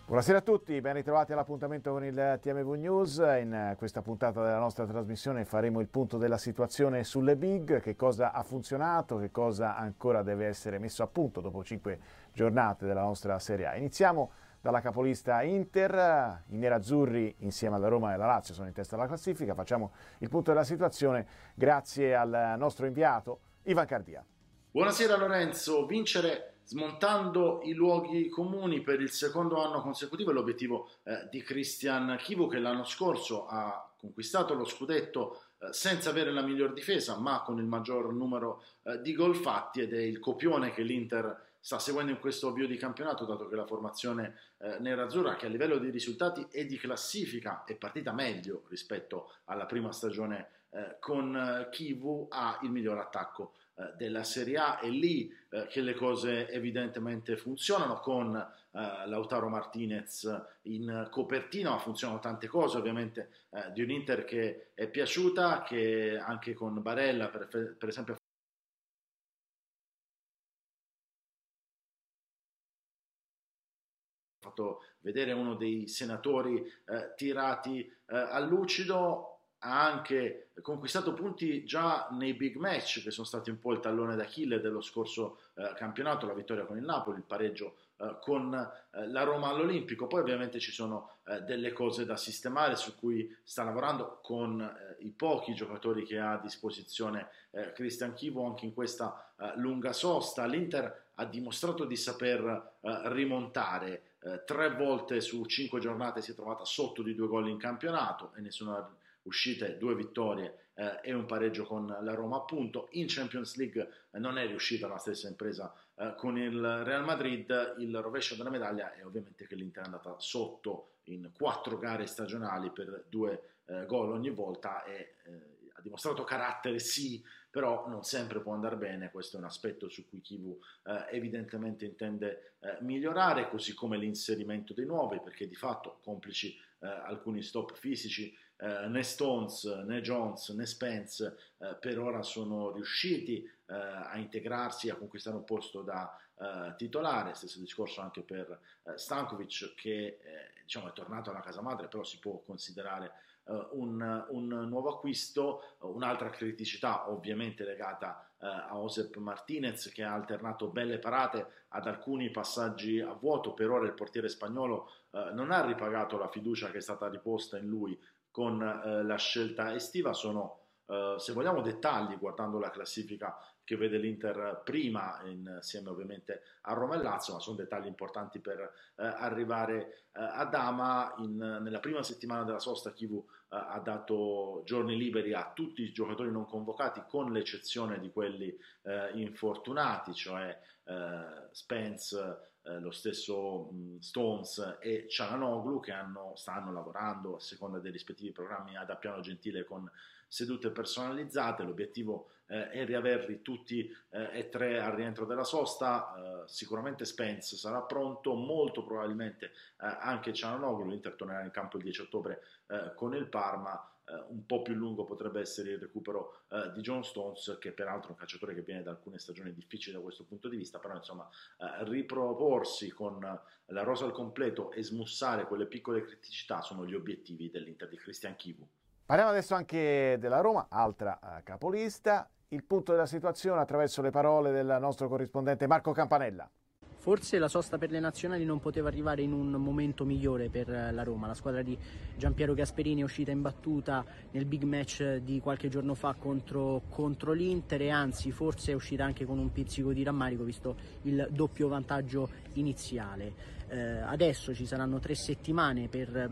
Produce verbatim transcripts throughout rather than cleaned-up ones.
Buonasera a tutti, ben ritrovati all'appuntamento con il T M V News. In questa puntata della nostra trasmissione faremo il punto della situazione sulle big, che cosa ha funzionato, che cosa ancora deve essere messo a punto dopo cinque giornate della nostra Serie A. Iniziamo dalla capolista Inter, i nerazzurri insieme alla Roma e alla Lazio sono in testa alla classifica. Facciamo il punto della situazione grazie al nostro inviato Ivan Cardia. Buonasera Lorenzo, vincere smontando i luoghi comuni per il secondo anno consecutivo è l'obiettivo eh, di Christian Chivu, che l'anno scorso ha conquistato lo scudetto eh, senza avere la miglior difesa ma con il maggior numero eh, di gol fatti, ed è il copione che l'Inter sta seguendo in questo avvio di campionato, dato che la formazione eh, nerazzurra, che a livello di risultati e di classifica è partita meglio rispetto alla prima stagione eh, con eh, Chivu, ha il miglior attacco eh, della Serie A. È lì eh, che le cose evidentemente funzionano, con eh, Lautaro Martinez in copertina, ma funzionano tante cose ovviamente eh, di un'Inter che è piaciuta, che anche con Barella per, per esempio fatto vedere uno dei senatori eh, tirati eh, a lucido. Ha anche conquistato punti già nei big match, che sono stati un po' il tallone d'Achille dello scorso eh, campionato, la vittoria con il Napoli, il pareggio eh, con eh, la Roma all'Olimpico. Poi ovviamente ci sono eh, delle cose da sistemare su cui sta lavorando con eh, i pochi giocatori che ha a disposizione eh, Christian Chivu anche in questa eh, lunga sosta. L'Inter ha dimostrato di saper eh, rimontare, eh, tre volte su cinque giornate si è trovata sotto di due gol in campionato e nessuna uscite, due vittorie eh, e un pareggio con la Roma appunto. In Champions League eh, non è riuscita la stessa impresa eh, con il Real Madrid. Il rovescio della medaglia è ovviamente che l'Inter è andata sotto in quattro gare stagionali per due eh, gol ogni volta e eh, ha dimostrato carattere sì, però non sempre può andare bene. Questo è un aspetto su cui Chivu eh, evidentemente intende eh, migliorare, così come l'inserimento dei nuovi, perché di fatto, complici eh, alcuni stop fisici, eh, né Stones né Jones né Spence eh, per ora sono riusciti eh, a integrarsi, a conquistare un posto da eh, titolare. Stesso discorso anche per eh, Stankovic, che eh, diciamo è tornato alla casa madre, però si può considerare Un, un nuovo acquisto. Un'altra criticità ovviamente legata eh, a Josep Martinez, che ha alternato belle parate ad alcuni passaggi a vuoto. Per ora il portiere spagnolo eh, non ha ripagato la fiducia che è stata riposta in lui con eh, la scelta estiva. Sono eh, se vogliamo dettagli, guardando la classifica che vede l'Inter prima insieme ovviamente a Roma e Lazio, ma sono dettagli importanti per eh, arrivare eh, a Dama. In, nella prima settimana della sosta Chivu eh, ha dato giorni liberi a tutti i giocatori non convocati, con l'eccezione di quelli eh, infortunati, cioè eh, Spence, eh, lo stesso mh, Stones e Çalhanoğlu, che hanno, stanno lavorando a seconda dei rispettivi programmi ad Appiano Gentile con sedute personalizzate. L'obiettivo eh, è riaverli tutti eh, e tre al rientro della sosta. Eh, sicuramente Spence sarà pronto, molto probabilmente eh, anche Çalhanoğlu. L'Inter tornerà in campo il dieci ottobre eh, con il Parma. Eh, un po' più lungo potrebbe essere il recupero eh, di John Stones, che peraltro è un calciatore che viene da alcune stagioni difficili da questo punto di vista, però insomma eh, riproporsi con la rosa al completo e smussare quelle piccole criticità sono gli obiettivi dell'Inter di Christian Chivu. Parliamo adesso anche della Roma, altra uh, capolista. Il punto della situazione attraverso le parole del nostro corrispondente Marco Campanella. Forse la sosta per le nazionali non poteva arrivare in un momento migliore per la Roma. La squadra di Giampiero Gasperini è uscita imbattuta nel big match di qualche giorno fa contro, contro l'Inter, e anzi forse è uscita anche con un pizzico di rammarico visto il doppio vantaggio iniziale. Eh, adesso ci saranno tre settimane per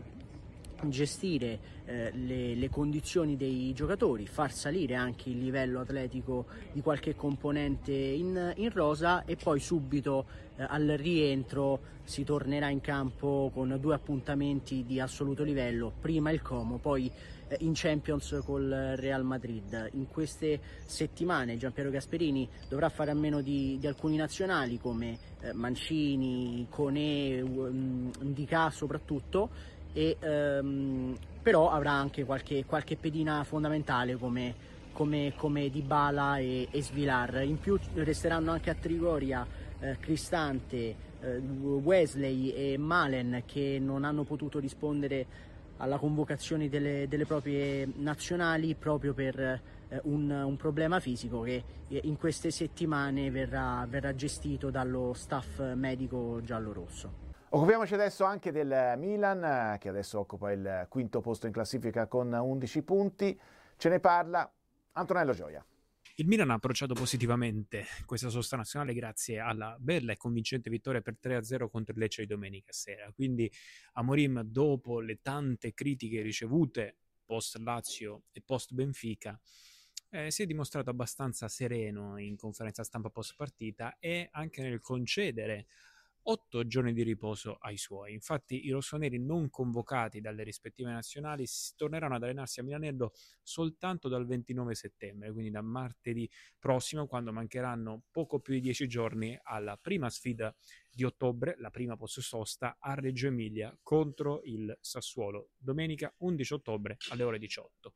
gestire eh, le, le condizioni dei giocatori, far salire anche il livello atletico di qualche componente in, in rosa, e poi subito eh, al rientro si tornerà in campo con due appuntamenti di assoluto livello, prima il Como, poi eh, in Champions col Real Madrid. In queste settimane Giampiero Gasperini dovrà fare a meno di, di alcuni nazionali come eh, Mancini, Koné, um, Ndicà soprattutto, e ehm, però avrà anche qualche, qualche pedina fondamentale come, come, come Dybala e, e Svilar. In più resteranno anche a Trigoria eh, Cristante, eh, Wesley e Malen, che non hanno potuto rispondere alla convocazione delle, delle proprie nazionali proprio per eh, un, un problema fisico che eh, in queste settimane verrà, verrà gestito dallo staff medico giallorosso. Occupiamoci adesso anche del Milan, che adesso occupa il quinto posto in classifica con undici punti. Ce ne parla Antonello Gioia. Il Milan ha approcciato positivamente questa sosta nazionale grazie alla bella e convincente vittoria per tre a zero contro il Lecce di domenica sera. Quindi Amorim, dopo le tante critiche ricevute post Lazio e post Benfica, eh, si è dimostrato abbastanza sereno in conferenza stampa post partita e anche nel concedere otto giorni di riposo ai suoi. Infatti i rossoneri non convocati dalle rispettive nazionali torneranno ad allenarsi a Milanello soltanto dal ventinove settembre, quindi da martedì prossimo, quando mancheranno poco più di dieci giorni alla prima sfida di ottobre, la prima post sosta a Reggio Emilia contro il Sassuolo, domenica undici ottobre alle ore diciotto.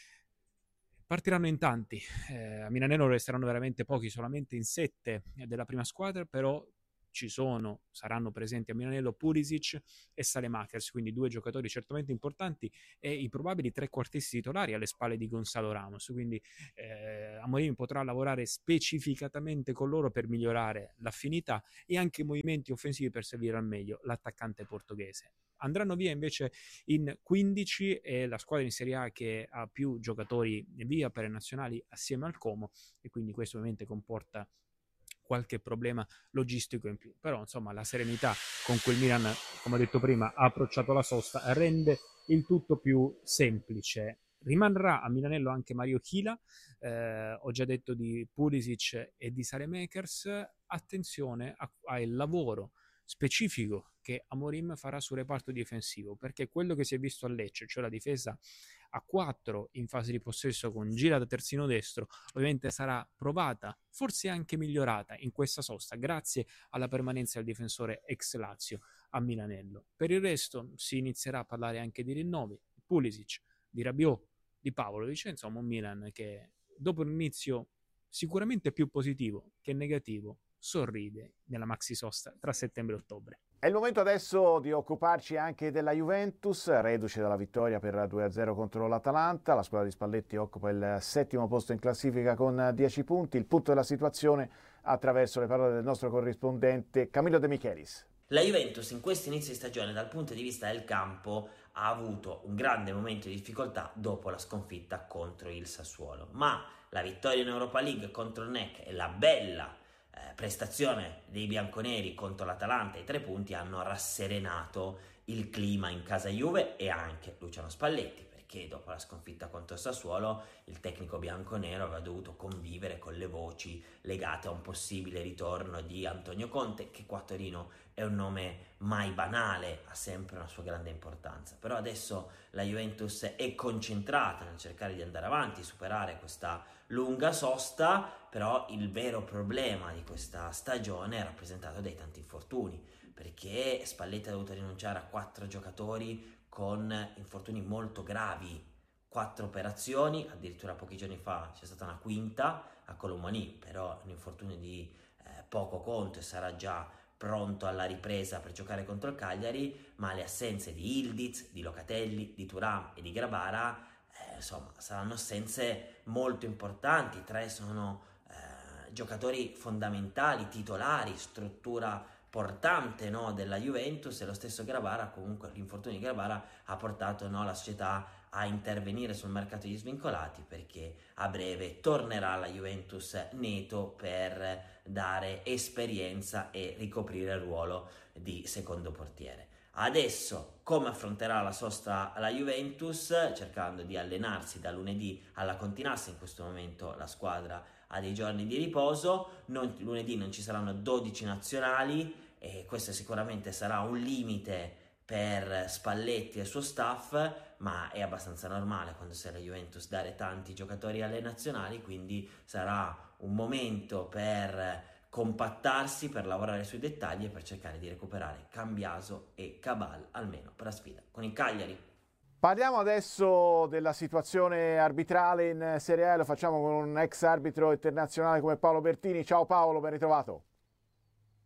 Partiranno in tanti, eh, a Milanello resteranno veramente pochi, solamente in sette della prima squadra, però ci sono, saranno presenti a Milanello Pulisic e Saelemaekers, quindi due giocatori certamente importanti e i probabili trequartisti titolari alle spalle di Gonzalo Ramos, quindi eh, Amorim potrà lavorare specificatamente con loro per migliorare l'affinità e anche i movimenti offensivi per servire al meglio l'attaccante portoghese. Andranno via invece in quindici e la squadra in Serie A che ha più giocatori via per le nazionali assieme al Como, e quindi questo ovviamente comporta qualche problema logistico in più, però insomma la serenità con cui il Milan, come ho detto prima, ha approcciato la sosta rende il tutto più semplice. Rimarrà a Milanello anche Mario Chila, eh, ho già detto di Pulisic e di Saelemaekers. Attenzione al lavoro specifico che Amorim farà sul reparto difensivo, perché quello che si è visto a Lecce, cioè la difesa a quattro in fase di possesso con Gira da terzino destro, ovviamente sarà provata, forse anche migliorata in questa sosta grazie alla permanenza del difensore ex Lazio a Milanello. Per il resto si inizierà a parlare anche di rinnovi, Pulisic, di Rabiot, di Pavlovic, insomma un Milan che dopo un inizio sicuramente più positivo che negativo sorride nella maxi sosta tra settembre e ottobre. È il momento adesso di occuparci anche della Juventus, reduce dalla vittoria per due a zero contro l'Atalanta. La squadra di Spalletti occupa il settimo posto in classifica con dieci punti. Il punto della situazione attraverso le parole del nostro corrispondente Camillo De Michelis. La Juventus in questo inizio di stagione dal punto di vista del campo ha avuto un grande momento di difficoltà dopo la sconfitta contro il Sassuolo, ma la vittoria in Europa League contro il N E C e la bella eh, prestazione dei bianconeri contro l'Atalanta, i tre punti, hanno rasserenato il clima in casa Juve e anche Luciano Spalletti, perché dopo la sconfitta contro il Sassuolo il tecnico bianconero aveva dovuto convivere con le voci legate a un possibile ritorno di Antonio Conte, che qua a Torino è un nome mai banale, ha sempre una sua grande importanza. Però adesso la Juventus è concentrata nel cercare di andare avanti, superare questa lunga sosta, però il vero problema di questa stagione è rappresentato dai tanti infortuni, perché Spalletti ha dovuto rinunciare a quattro giocatori con infortuni molto gravi, quattro operazioni, addirittura pochi giorni fa c'è stata una quinta a Colomani, però un infortunio di eh, poco conto e sarà già pronto alla ripresa per giocare contro il Cagliari, ma le assenze di Ildiz, di Locatelli, di Thuram e di Grabara eh, insomma saranno assenze molto importanti. Tre sono eh, giocatori fondamentali, titolari, struttura portante, no, della Juventus, e lo stesso Grabara, comunque l'infortunio di Grabara ha portato, no, la società a intervenire sul mercato degli svincolati, perché a breve tornerà la Juventus neto per dare esperienza e ricoprire il ruolo di secondo portiere. Adesso come affronterà la sosta la Juventus? Cercando di allenarsi da lunedì alla Continassa. In questo momento la squadra ha dei giorni di riposo, non, lunedì non ci saranno dodici nazionali e questo sicuramente sarà un limite per Spalletti e il suo staff, ma è abbastanza normale quando sei la Juventus dare tanti giocatori alle nazionali, quindi sarà un momento per compattarsi, per lavorare sui dettagli e per cercare di recuperare Cambiaso e Cabal almeno per la sfida con il Cagliari. Parliamo adesso della situazione arbitrale in Serie A, lo facciamo con un ex arbitro internazionale come Paolo Bertini. Ciao Paolo, ben ritrovato.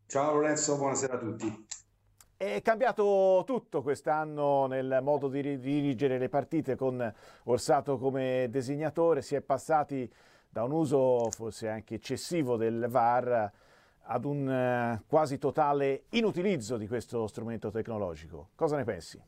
Ciao Lorenzo, buonasera a tutti. È cambiato tutto quest'anno nel modo di dirigere le partite con Orsato come designatore, si è passati da un uso forse anche eccessivo del V A R ad un eh, quasi totale inutilizzo di questo strumento tecnologico. Cosa ne pensi?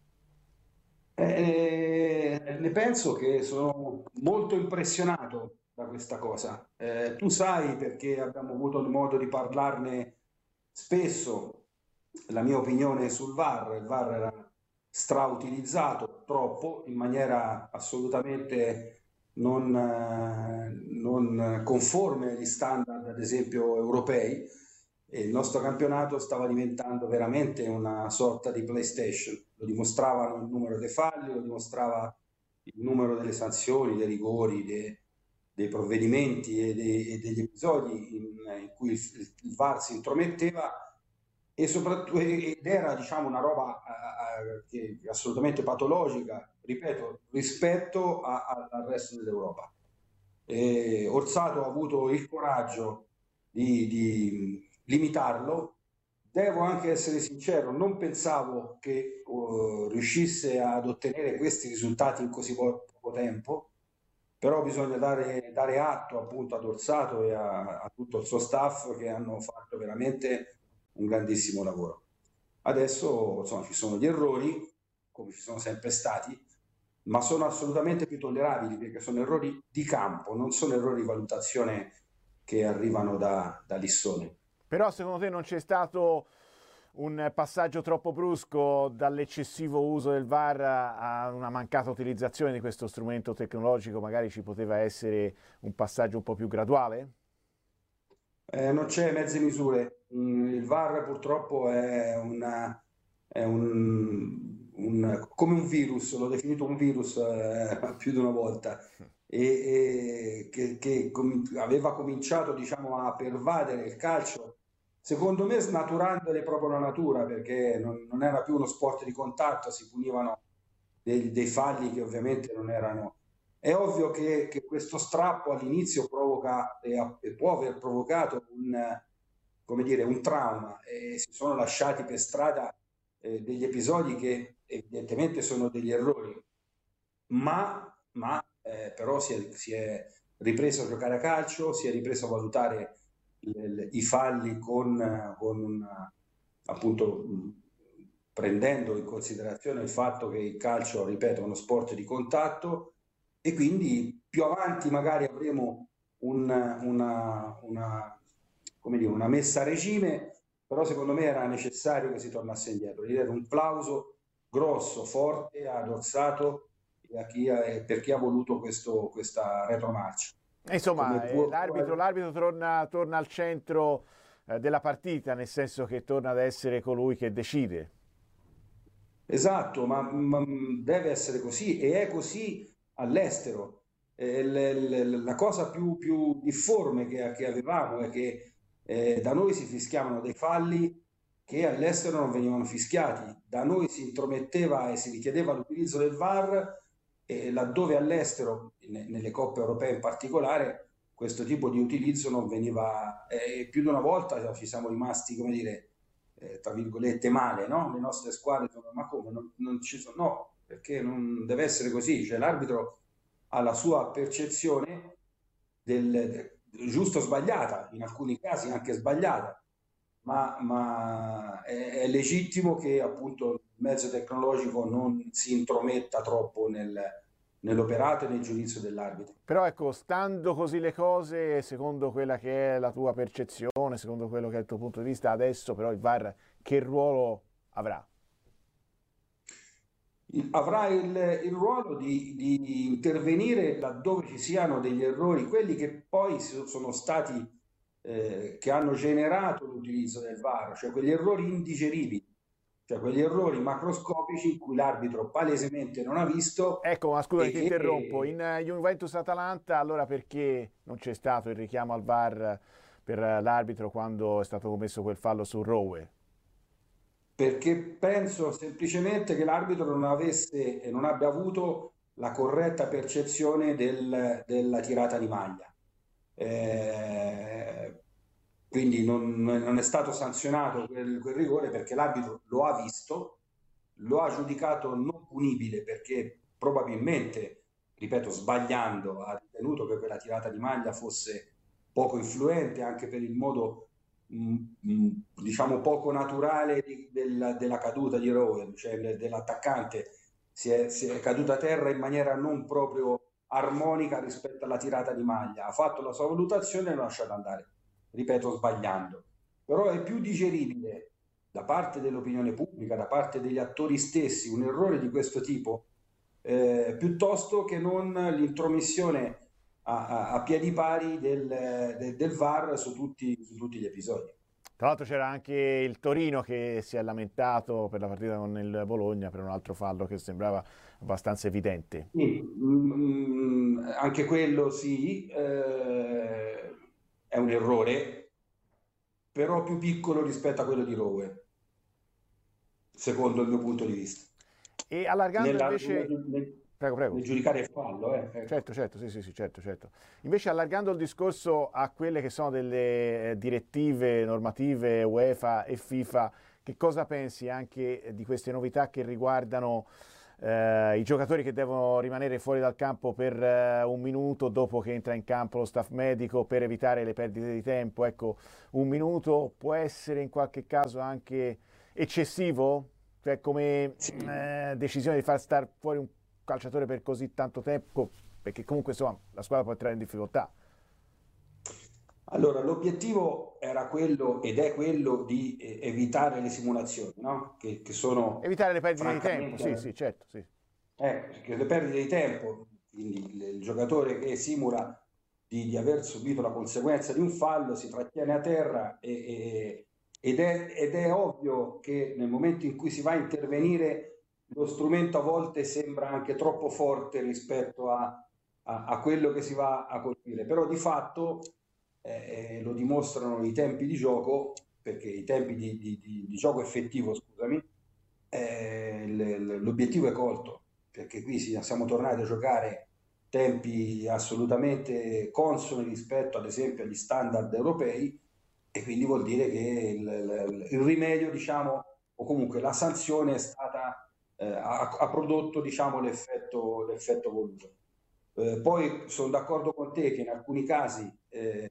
Eh, ne penso che sono molto impressionato da questa cosa. Eh, tu sai, perché abbiamo avuto il modo di parlarne spesso, la mia opinione sul V A R. Il V A R era strautilizzato troppo, in maniera assolutamente non, eh, non conforme agli standard, ad esempio, europei. E il nostro campionato stava diventando veramente una sorta di PlayStation. Lo dimostravano il numero dei falli, lo dimostrava il numero delle sanzioni, dei rigori, dei, dei provvedimenti e, dei, e degli episodi in, in cui il, il V A R si intrometteva, e soprattutto ed era, diciamo, una roba uh, che, assolutamente patologica, ripeto, rispetto a, a, al resto dell'Europa. E Orsato ha avuto il coraggio di, di limitarlo. Devo anche essere sincero, non pensavo che uh, riuscisse ad ottenere questi risultati in così poco tempo, però bisogna dare, dare atto appunto ad Orsato e a, a tutto il suo staff, che hanno fatto veramente un grandissimo lavoro. Adesso, insomma, ci sono gli errori, come ci sono sempre stati, ma sono assolutamente più tollerabili, perché sono errori di campo, non sono errori di valutazione che arrivano da, da Lissone. Però secondo te non c'è stato un passaggio troppo brusco dall'eccessivo uso del V A R a una mancata utilizzazione di questo strumento tecnologico? Magari ci poteva essere un passaggio un po' più graduale? Eh, non c'è mezze misure. Il V A R purtroppo è, una, è un, un, come un virus, l'ho definito un virus eh, più di una volta, e, e che, che com- aveva cominciato, diciamo, a pervadere il calcio, secondo me snaturandole proprio la natura, perché non, non era più uno sport di contatto, si punivano dei, dei falli che ovviamente non erano. È ovvio che, che questo strappo all'inizio provoca e, e può aver provocato un, come dire, un trauma, e si sono lasciati per strada eh, degli episodi che evidentemente sono degli errori, ma, ma eh, però si è, si è ripreso a giocare a calcio, si è ripreso a valutare le, le, i falli con, con una, appunto prendendo in considerazione il fatto che il calcio, ripeto, è uno sport di contatto, e quindi più avanti magari avremo un, una, una, come dire, una messa a regime, però secondo me era necessario che si tornasse indietro. Gli dare un plauso grosso, forte ad Orsato e a chi ha, per chi ha voluto questo, questa retromarcia. Insomma, eh, l'arbitro, l'arbitro torna, torna al centro eh, della partita, nel senso che torna ad essere colui che decide. Esatto, ma, ma deve essere così, e è così all'estero. Eh, le, le, la cosa più, più difforme che, che avevamo è che eh, da noi si fischiavano dei falli che all'estero non venivano fischiati. Da noi si intrometteva e si richiedeva l'utilizzo del V A R, e laddove all'estero, ne, nelle coppe europee in particolare, questo tipo di utilizzo non veniva. Eh, più di una volta ci siamo rimasti, come dire, eh, tra virgolette, male, no? Le nostre squadre sono, ma come? Non, non ci sono? No, perché non deve essere così. Cioè, l'arbitro ha la sua percezione del, del giusto o sbagliata, in alcuni casi anche sbagliata, ma, ma è, è legittimo che appunto il mezzo tecnologico non si intrometta troppo nel, nell'operato e nel giudizio dell'arbitro. Però ecco, stando così le cose, secondo quella che è la tua percezione, secondo quello che è il tuo punto di vista, adesso però il V A R che ruolo avrà? Avrà il, il ruolo di, di intervenire laddove ci siano degli errori, quelli che poi sono stati, eh, che hanno generato l'utilizzo del V A R, cioè quegli errori indigeribili, cioè quegli errori macroscopici in cui l'arbitro palesemente non ha visto. Ecco, ma scusa, ti che... interrompo. In Juventus-Atalanta, allora perché non c'è stato il richiamo al V A R per l'arbitro quando è stato commesso quel fallo su Rowe? Perché penso semplicemente che l'arbitro non avesse e non abbia avuto la corretta percezione del, della tirata di maglia. Eh, quindi non, non è stato sanzionato quel, quel rigore perché l'arbitro lo ha visto, lo ha giudicato non punibile perché probabilmente, ripeto, sbagliando, ha ritenuto che quella tirata di maglia fosse poco influente anche per il modo mh, mh, diciamo poco naturale di, del, della caduta di Rowe, cioè dell'attaccante. Si è, si è caduta a terra in maniera non proprio armonica rispetto alla tirata di maglia, ha fatto la sua valutazione e l'ha lasciato andare, ripeto, sbagliando. Però è più digeribile da parte dell'opinione pubblica, da parte degli attori stessi, un errore di questo tipo, eh, piuttosto che non l'intromissione a, a, a piedi pari del, del, del V A R su tutti, su tutti gli episodi. Tra l'altro c'era anche il Torino che si è lamentato per la partita con il Bologna per un altro fallo che sembrava abbastanza evidente. Sì, mm, anche quello sì, eh, è un errore, però più piccolo rispetto a quello di Rowe, secondo il mio punto di vista. E allargando Nella, invece... nel, nel, Prego, prego. nel giudicare il fallo. Eh, ecco. Certo, certo, sì, sì, sì, certo, certo. Invece allargando il discorso a quelle che sono delle direttive normative UEFA e FIFA, che cosa pensi anche di queste novità che riguardano eh, i giocatori che devono rimanere fuori dal campo per eh, un minuto dopo che entra in campo lo staff medico per evitare le perdite di tempo? Ecco, un minuto può essere in qualche caso anche eccessivo? Cioè come Sì. eh, decisione di far star fuori un calciatore per così tanto tempo, perché comunque insomma la squadra può entrare in difficoltà. Allora, l'obiettivo era quello ed è quello di eh, evitare le simulazioni, no? Che, che sono Evitare le perdite di tempo, francamente sì, sì, certo, sì. eh, perché le perdite di tempo, quindi il, il giocatore che simula di, di aver subito la conseguenza di un fallo si trattiene a terra e, e- ed è, ed è ovvio che nel momento in cui si va a intervenire lo strumento a volte sembra anche troppo forte rispetto a, a- a quello che si va a colpire, però di fatto eh, lo dimostrano i tempi di gioco, perché i tempi di, di- di- di gioco effettivo, scusami, eh, l- l'obiettivo è colto, perché qui si- siamo tornati a giocare tempi assolutamente consoni rispetto ad esempio agli standard europei e quindi vuol dire che il, il- il rimedio, diciamo, o comunque la sanzione è stata, eh, ha, ha prodotto, diciamo, l'effetto, l'effetto voluto. Eh, poi sono d'accordo con te che in alcuni casi eh,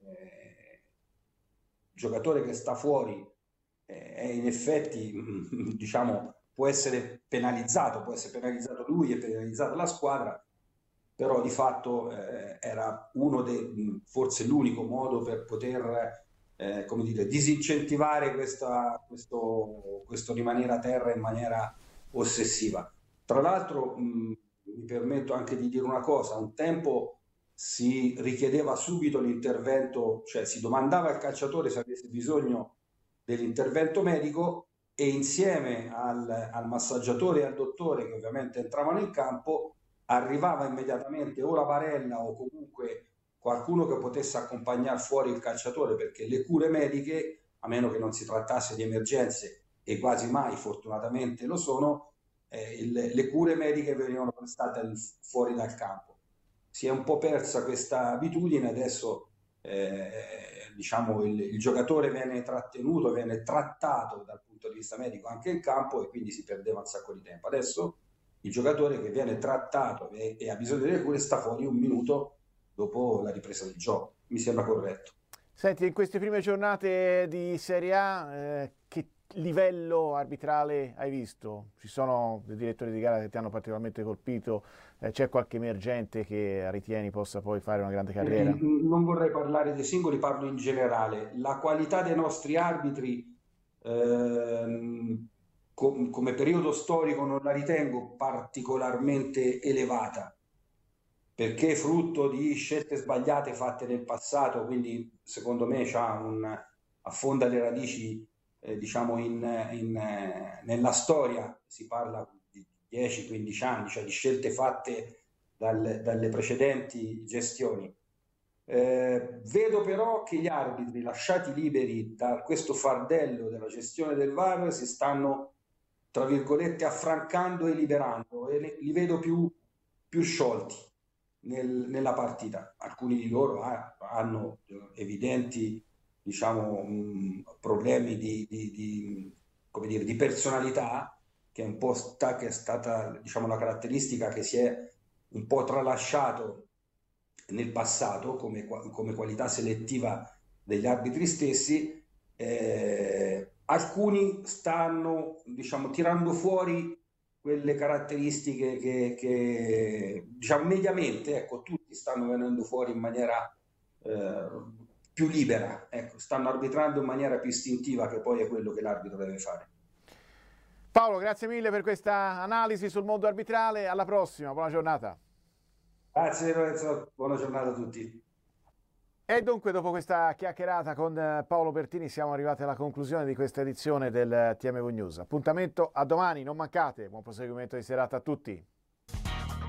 il giocatore che sta fuori eh, è in effetti, diciamo, può essere penalizzato, può essere penalizzato lui e penalizzata la squadra, però di fatto eh, era uno dei, forse l'unico modo per poter, eh, come dire, disincentivare questa, questo, questo rimanere a terra in maniera ossessiva. Tra l'altro, mh, mi permetto anche di dire una cosa, un tempo si richiedeva subito l'intervento, cioè si domandava al calciatore se avesse bisogno dell'intervento medico e insieme al, al massaggiatore e al dottore che ovviamente entravano in campo arrivava immediatamente o la barella o comunque qualcuno che potesse accompagnare fuori il calciatore, perché le cure mediche, a meno che non si trattasse di emergenze, e quasi mai fortunatamente lo sono, eh, il, le cure mediche venivano prestate al, fuori dal campo. Si è un po' persa questa abitudine, adesso eh, diciamo il, il giocatore viene trattenuto, viene trattato dal punto di vista medico anche in campo e quindi si perdeva un sacco di tempo. Adesso il giocatore che viene trattato e, e ha bisogno delle cure sta fuori un minuto dopo la ripresa del gioco. Mi sembra corretto. Senti, in queste prime giornate di Serie A, eh, che livello arbitrale hai visto? Ci sono dei direttori di gara che ti hanno particolarmente colpito? Eh, c'è qualche emergente che ritieni possa poi fare una grande carriera? Non vorrei parlare dei singoli, parlo in generale. La qualità dei nostri arbitri ehm, com- come periodo storico non la ritengo particolarmente elevata, perché è frutto di scelte sbagliate fatte nel passato, quindi secondo me c'ha un, affonda le radici eh, diciamo in, in, eh, nella storia, si parla di dieci quindici anni, cioè di scelte fatte dal, dalle precedenti gestioni. Eh, vedo però che gli arbitri lasciati liberi da questo fardello della gestione del V A R si stanno, tra virgolette, affrancando e liberando e li, li vedo più, più sciolti nel, nella partita. Alcuni di loro ha, hanno evidenti diciamo, mh, problemi di, di, di, come dire, di personalità, che è un po' sta, che è stata, diciamo, la caratteristica che si è un po' tralasciato nel passato come, come qualità selettiva degli arbitri stessi. Eh, alcuni stanno, diciamo, tirando fuori quelle caratteristiche che, che diciamo, mediamente, ecco, tutti stanno venendo fuori in maniera eh, più libera, ecco, stanno arbitrando in maniera più istintiva, che poi è quello che l'arbitro deve fare. Paolo, grazie mille per questa analisi sul mondo arbitrale, alla prossima, buona giornata. Grazie Lorenzo, buona giornata a tutti. E dunque, dopo questa chiacchierata con Paolo Bertini, siamo arrivati alla conclusione di questa edizione del T M V News. Appuntamento a domani, non mancate, buon proseguimento di serata a tutti.